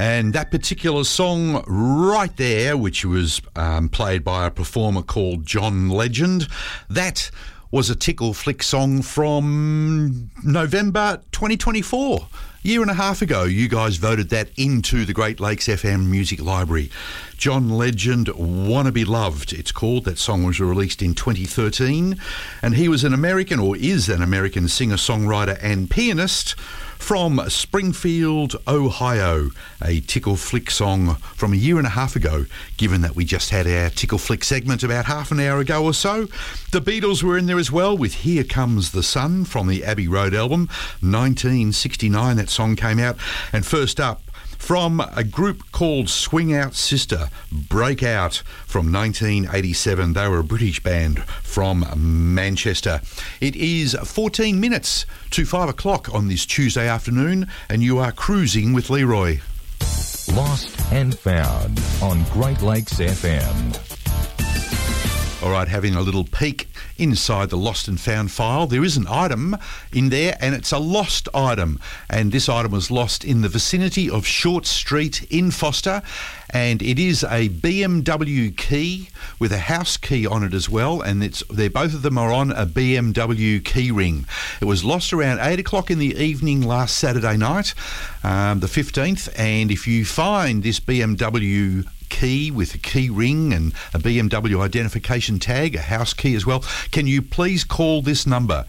And that particular song right there, which was played by a performer called John Legend, that was a Tickle Flick song from November 2024. Year and a half ago, you guys voted that into the Great Lakes FM Music Library. John Legend, Wanna Be Loved, it's called. That song was released in 2013. And he was an American, or is an American singer-songwriter and pianist from Springfield, Ohio. A Tickle Flick song from a year and a half ago, given that we just had our Tickle Flick segment about half an hour ago or so. The Beatles were in there as well with Here Comes the Sun from the Abbey Road album, 1969. That song came out. And first up, from a group called Swing Out Sister, Breakout from 1987. They were a British band from Manchester. It is 14 minutes to 5 o'clock on this Tuesday afternoon, and you are cruising with Leroy. Lost and Found on Great Lakes FM. All right, having a little peek inside the Lost and Found file. There is an item in there, and it's a lost item. And this item was lost in the vicinity of Short Street in Foster. And it is a BMW key with a house key on it as well. And both of them are on a BMW key ring. It was lost around 8 o'clock in the evening last Saturday night, the 15th. And if you find this BMW key with a key ring and a BMW identification tag, a house key as well, can you please call this number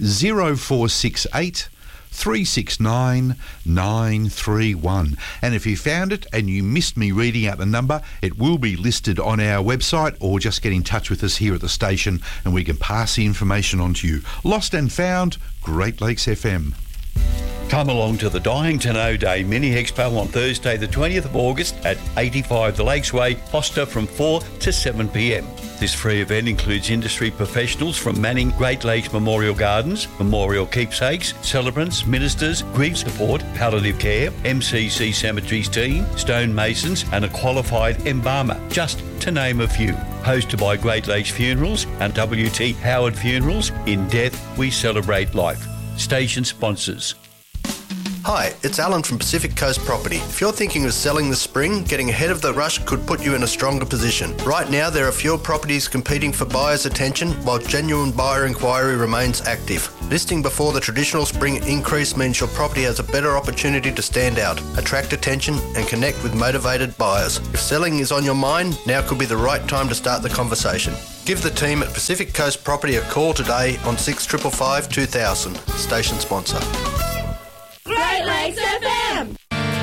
0468 369 931. And if you found it and you missed me reading out the number, it will be listed on our website, or just get in touch with us here at the station and we can pass the information on to you. Lost and Found, Great Lakes FM. Come along to the Dyington O Day Mini Expo on Thursday the 20th of August at 85 The Lakes Way, Foster, from 4 to 7 p.m. This free event includes industry professionals from Manning Great Lakes Memorial Gardens, Memorial Keepsakes, celebrants, ministers, grief support, palliative care, MCC Cemeteries team, stonemasons and a qualified embalmer, just to name a few. Hosted by Great Lakes Funerals and WT Howard Funerals. In death, we celebrate life. Station sponsors. Hi, it's Alan from Pacific Coast Property. If you're thinking of selling this spring, getting ahead of the rush could put you in a stronger position. Right now, there are fewer properties competing for buyers' attention, while genuine buyer inquiry remains active. Listing before the traditional spring increase means your property has a better opportunity to stand out, attract attention, and connect with motivated buyers. If selling is on your mind, now could be the right time to start the conversation. Give the team at Pacific Coast Property a call today on 6555 2000. Station sponsor. Great Lakes FM!